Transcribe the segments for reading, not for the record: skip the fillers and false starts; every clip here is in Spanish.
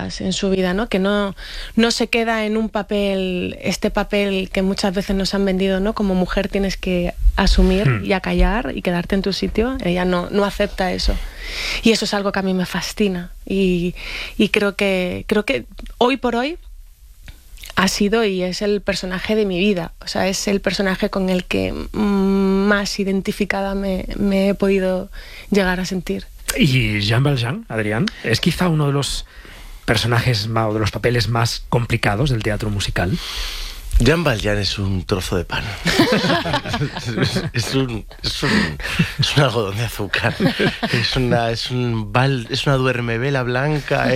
etapas en su vida, ¿no? Que no se queda en un papel, este papel que muchas veces nos han vendido, ¿no? Como mujer tienes que asumir y acallar y quedarte en tu sitio. Ella no acepta eso. Y eso es algo que a mí me fascina. Y creo que hoy por hoy ha sido y es el personaje de mi vida. O sea, es el personaje con el que más identificada me he podido llegar a sentir. Y Jean Valjean, Adrián, es quizá uno de los personajes o de los papeles más complicados del teatro musical. Jean Valjean es un trozo de pan. es un algodón de azúcar. Es una duermevela blanca.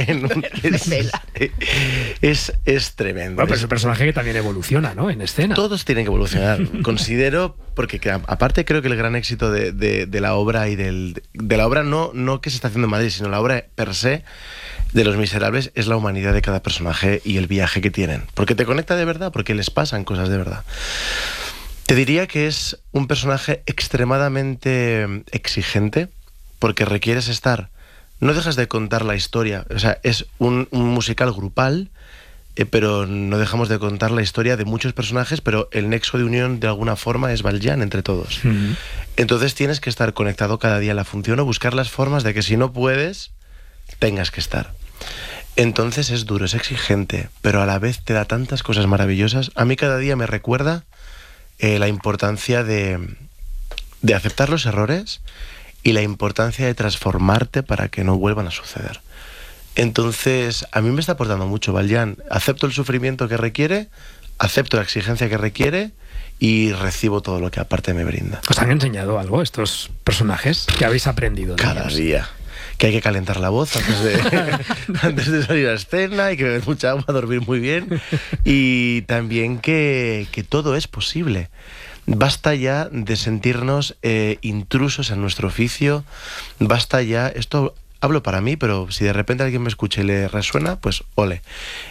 Es tremendo. Bueno, pero es un personaje que también evoluciona, ¿no? En escena. Todos tienen que evolucionar. Considero, porque aparte creo que el gran éxito de la obra y de la obra no que se está haciendo en Madrid, sino la obra per se de Los Miserables es la humanidad de cada personaje y el viaje que tienen. Porque te conecta de verdad, porque les pasan cosas de verdad. Te diría que es un personaje extremadamente exigente, porque requieres estar... No dejas de contar la historia. O sea, es un musical grupal, pero no dejamos de contar la historia de muchos personajes, pero el nexo de unión de alguna forma es Valjean entre todos. Entonces tienes que estar conectado cada día a la función o buscar las formas de que si no puedes, tengas que estar. Entonces es duro, es exigente, pero a la vez te da tantas cosas maravillosas. A mí cada día me recuerda la importancia de aceptar los errores y la importancia de transformarte para que no vuelvan a suceder. Entonces, a mí me está aportando mucho Valjean. Acepto el sufrimiento que requiere, acepto la exigencia que requiere y recibo todo lo que aparte me brinda. ¿Os han enseñado algo estos personajes que habéis aprendido de cada ellos? Día. Que hay que calentar la voz antes de salir a escena, hay que beber mucha agua, dormir muy bien. Y también que todo es posible. Basta ya de sentirnos intrusos en nuestro oficio. Basta ya, esto hablo para mí, pero si de repente alguien me escucha y le resuena, pues ole.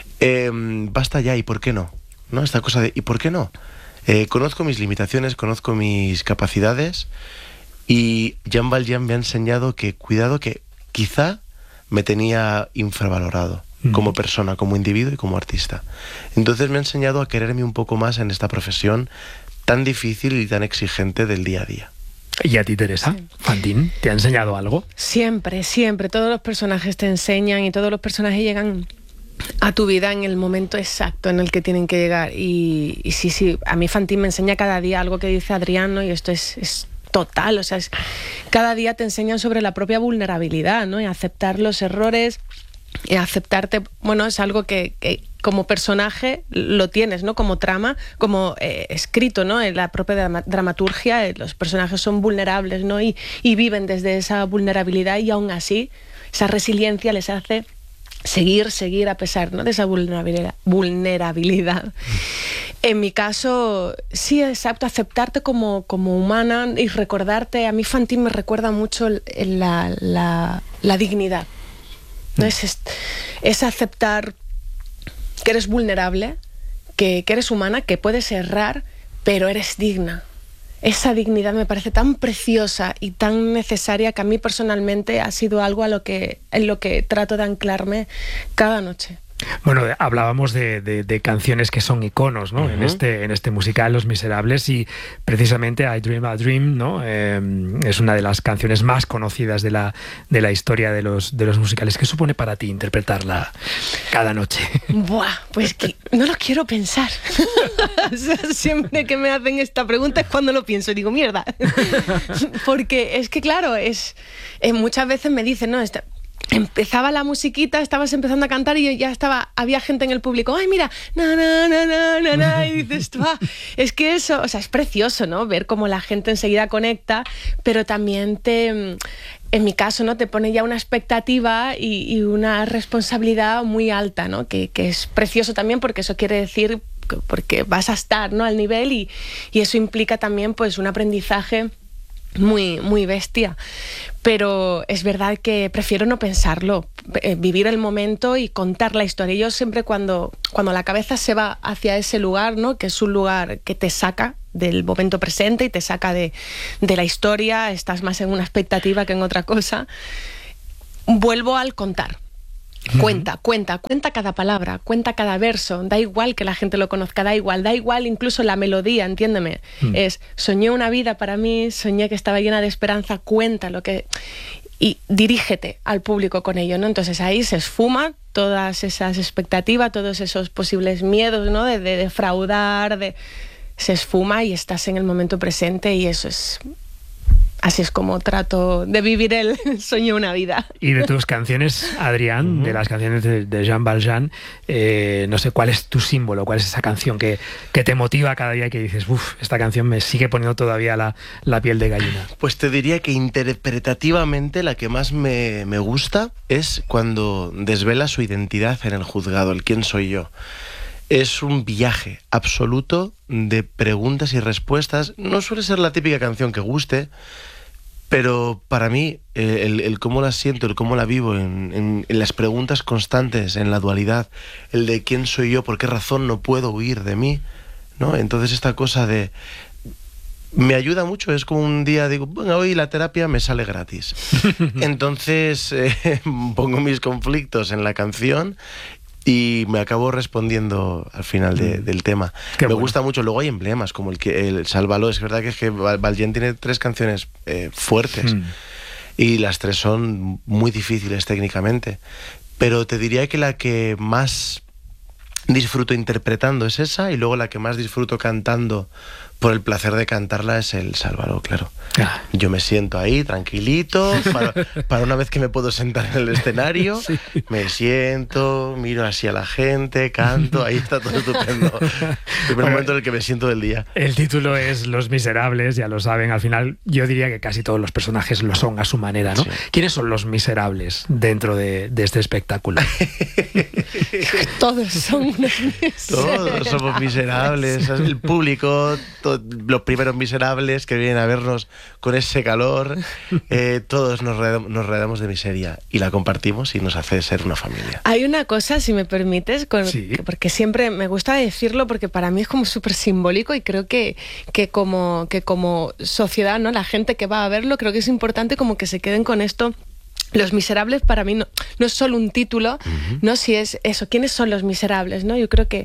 Basta ya, ¿y por qué no? ¿No? Esta cosa de ¿y por qué no? Conozco mis limitaciones, conozco mis capacidades y Jean Valjean me ha enseñado que, cuidado, que quizá me tenía infravalorado como persona, como individuo y como artista. Entonces me ha enseñado a quererme un poco más en esta profesión tan difícil y tan exigente del día a día. ¿Y a ti, Teresa? Sí. ¿Fantine te ha enseñado algo? Siempre, siempre. Todos los personajes te enseñan y todos los personajes llegan a tu vida en el momento exacto en el que tienen que llegar. Y sí, a mí Fantine me enseña cada día algo que dice Adrián, ¿no? Y esto es total, o sea, cada día te enseñan sobre la propia vulnerabilidad, ¿no? Y aceptar los errores, y aceptarte, bueno, es algo que como personaje lo tienes, ¿no? Como trama, como escrito, ¿no? En la propia dramaturgia, los personajes son vulnerables, ¿no? Y viven desde esa vulnerabilidad y aún así esa resiliencia les hace seguir a pesar, ¿no? De esa vulnerabilidad. En mi caso, sí, exacto, aceptarte como humana y recordarte, a mí Fantine me recuerda mucho la dignidad, ¿no? Es aceptar que eres vulnerable, que eres humana, que puedes errar, pero eres digna. Esa dignidad me parece tan preciosa y tan necesaria que a mí personalmente ha sido algo en lo que trato de anclarme cada noche. Bueno, hablábamos de canciones que son iconos, ¿no? En este musical, Los Miserables, y precisamente I Dream a Dream, ¿no? Es una de las canciones más conocidas de la historia de los musicales. ¿Qué supone para ti interpretarla cada noche? Buah, pues que no lo quiero pensar. O sea, siempre que me hacen esta pregunta es cuando lo pienso y digo, mierda. Porque es que, claro, muchas veces me dicen, no, empezaba la musiquita, estabas empezando a cantar y ya había gente en el público, ay, mira, na, y dices, es que eso, o sea, es precioso, ¿no? Ver cómo la gente enseguida conecta, pero también en mi caso, ¿no? Te pone ya una expectativa y una responsabilidad muy alta, ¿no? Que es precioso también porque eso quiere decir, porque vas a estar, ¿no? Al nivel y eso implica también, pues, un aprendizaje muy, muy bestia. Pero es verdad que prefiero no pensarlo, vivir el momento y contar la historia. Yo siempre cuando la cabeza se va hacia ese lugar, ¿no? Que es un lugar que te saca del momento presente y te saca de la historia, estás más en una expectativa que en otra cosa, vuelvo al contar. Cuenta cada palabra, cuenta cada verso, da igual que la gente lo conozca, da igual incluso la melodía, entiéndeme. Es, soñé una vida para mí, soñé que estaba llena de esperanza, cuenta lo que... Y dirígete al público con ello, ¿no? Entonces ahí se esfuma todas esas expectativas, todos esos posibles miedos, ¿no? De defraudar, se esfuma y estás en el momento presente y eso es... Así es como trato de vivir el sueño una vida. Y de tus canciones, Adrián, de las canciones de Jean Valjean, no sé, ¿cuál es tu símbolo? ¿Cuál es esa canción que te motiva cada día y que dices, uff, esta canción me sigue poniendo todavía la piel de gallina? Pues te diría que interpretativamente la que más me gusta es cuando desvela su identidad en el juzgado, el quién soy yo. Es un viaje absoluto de preguntas y respuestas. No suele ser la típica canción que guste, pero para mí el cómo la siento, el cómo la vivo, en las preguntas constantes, en la dualidad, el de quién soy yo, por qué razón no puedo huir de mí, ¿no? Entonces esta cosa de... Me ayuda mucho, es como un día digo, bueno, hoy la terapia me sale gratis. Entonces pongo mis conflictos en la canción y me acabo respondiendo al final del tema. Me gusta mucho. Luego hay emblemas, como el Sálvalo. Es verdad que Valjean tiene 3 canciones fuertes y las 3 son muy difíciles técnicamente. Pero te diría que la que más disfruto interpretando es esa, y luego la que más disfruto cantando por el placer de cantarla es el Sálvalo, claro. Yo me siento ahí tranquilito, para una vez que me puedo sentar en el escenario, sí. Me siento, miro así a la gente, canto, ahí está todo estupendo. El primer momento en el que me siento del día. El título es Los Miserables, ya lo saben, al final yo diría que casi todos los personajes lo son a su manera, ¿no? Sí. ¿Quiénes son los miserables dentro de este espectáculo? Todos son unos miserables. Todos somos miserables, el público... los primeros miserables que vienen a vernos con ese calor, todos nos rodeamos de miseria y la compartimos y nos hace ser una familia. Hay una cosa, si me permites, sí. Porque siempre me gusta decirlo, porque para mí es como súper simbólico y creo que como sociedad, ¿no? La gente que va a verlo, creo que es importante como que se queden con esto. Los Miserables para mí no es solo un título, ¿no? Si es eso, ¿quiénes son los miserables? ¿No? Yo creo que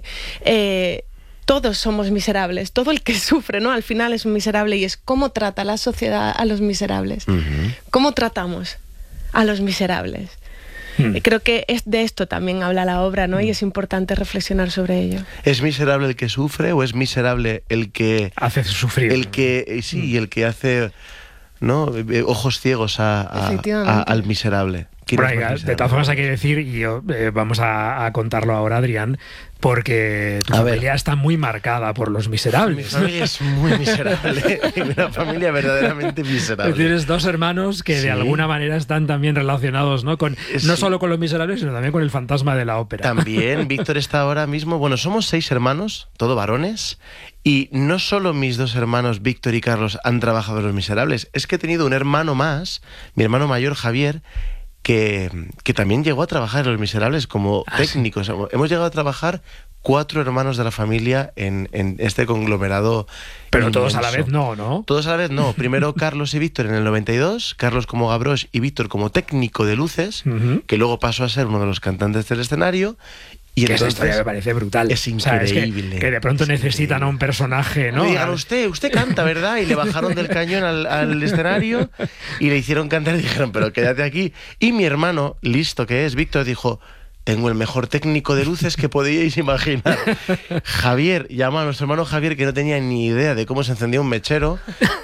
todos somos miserables, todo el que sufre, ¿no? Al final es un miserable, y es cómo trata la sociedad a los miserables. ¿Cómo tratamos a los miserables? Creo que de esto también habla la obra, ¿no? Y es importante reflexionar sobre ello. ¿Es miserable el que sufre o es miserable el que hace sufrir? El que sí, el que hace, ¿no? Ojos ciegos al miserable. Bueno, de todas formas hay que decir, y vamos a contarlo ahora, Adrián, porque tu familia está muy marcada por los miserables. Mi familia es muy miserable. Una familia verdaderamente miserable. Tienes 2 hermanos que de alguna manera están también relacionados, ¿no? No solo con los miserables, sino también con el fantasma de la ópera. También, Víctor está ahora mismo... Bueno, somos 6 hermanos, todo varones, y no solo mis 2 hermanos, Víctor y Carlos, han trabajado en Los Miserables, es que he tenido un hermano más, mi hermano mayor, Javier, que también llegó a trabajar en Los Miserables como técnico. ¿Sí? Hemos llegado a trabajar 4 hermanos de la familia en este conglomerado. Pero inmenso. Todos a la vez no. Todos a la vez no. Primero Carlos y Víctor en el 92, Carlos como Gavroche y Víctor como técnico de luces, que luego pasó a ser uno de los cantantes del escenario. Y que esa historia me parece brutal. Es increíble. O sea, es que de pronto necesitan a un personaje, ¿no? Digan, usted canta, ¿verdad? Y le bajaron del cañón al escenario y le hicieron cantar y dijeron, pero quédate aquí. Y mi hermano, listo que es, Víctor, dijo, tengo el mejor técnico de luces que podíais imaginar. Javier, llama a nuestro hermano Javier, que no tenía ni idea de cómo se encendía un mechero,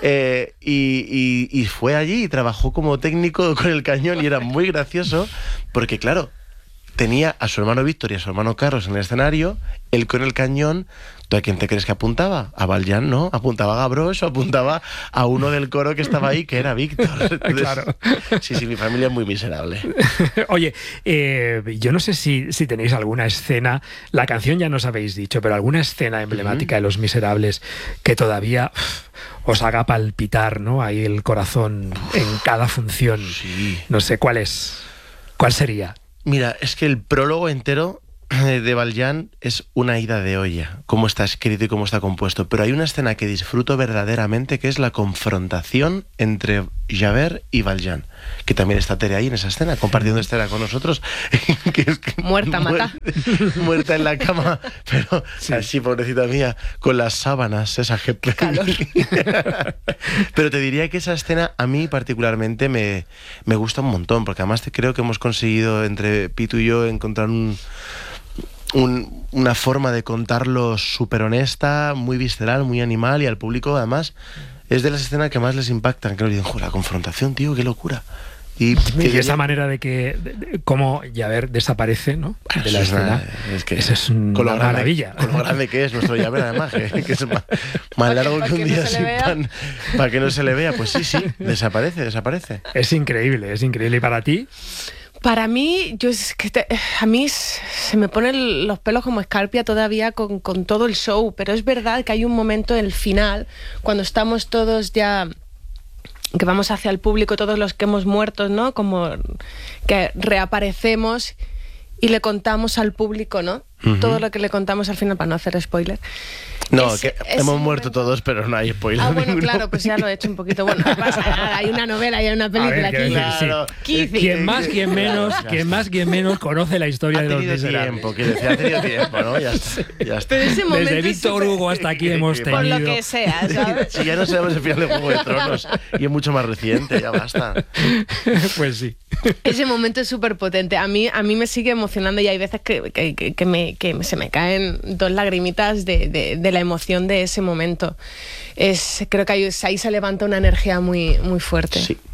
y fue allí y trabajó como técnico con el cañón, y era muy gracioso porque, claro, tenía a su hermano Víctor y a su hermano Carlos en el escenario, él con el cañón. ¿Tú a quién te crees que apuntaba? A Valjean, ¿no? Apuntaba a Gavroche o apuntaba a uno del coro que estaba ahí, que era Víctor. Entonces, claro. Sí, mi familia es muy miserable. Oye, yo no sé si tenéis alguna escena, la canción ya nos habéis dicho, pero alguna escena emblemática de Los Miserables que todavía os haga palpitar, ¿no? Ahí el corazón en cada función. Sí. No sé, ¿cuál sería? Mira, es que el prólogo entero de Valjean es una ida de olla, cómo está escrito y cómo está compuesto, pero hay una escena que disfruto verdaderamente, que es la confrontación entre Javert y Valjean, que también está Tere ahí en esa escena, compartiendo escena con nosotros. Muerta, mata. Muerta en la cama, pero así, pobrecita mía, con las sábanas, esa que... calor. Pero te diría que esa escena a mí particularmente me gusta un montón, porque además creo que hemos conseguido entre Pitu y yo encontrar una forma de contarlo súper honesta, muy visceral, muy animal, y al público además es de las escenas que más les impactan, que nos dicen, la confrontación, tío, qué locura. Y esa manera de que cómo Javert desaparece, ¿no? De la escena. Eso es una maravilla. Con lo grande que es nuestro Javert, además, que es más largo que un día sin pan, para que no se le vea. Pues sí, desaparece. Es increíble. ¿Y para ti? Para mí, a mí se me ponen los pelos como escarpia todavía con todo el show, pero es verdad que hay un momento en el final, cuando estamos todos ya, que vamos hacia el público, todos los que hemos muerto, ¿no? Como que reaparecemos y le contamos al público, ¿no? Todo lo que le contamos al final, para no hacer spoiler. No, que hemos muerto todos, pero no hay spoiler. Bueno, ninguno. Claro, pues ya lo he hecho un poquito. Bueno, no pasa nada, hay una novela, hay una película aquí. Claro. Quien más, quien menos conoce la historia de Los Miserables. Ha tenido tiempo, ¿no? Ya está. Pero ese momento desde Víctor Hugo hasta aquí hemos tenido... Por lo que sea, ¿sabes? Si ya no sabemos el final de Juego de Tronos y es mucho más reciente, ya basta. Pues sí. Ese momento es súper potente. A mí me sigue emocionando y hay veces que se me caen 2 lagrimitas de la emoción de ese momento. Creo que ahí se levanta una energía muy, muy fuerte. Sí.